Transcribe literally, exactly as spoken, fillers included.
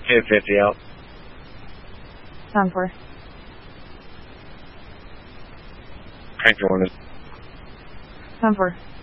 two fifty out. Sound four. Crank your one. Sound four.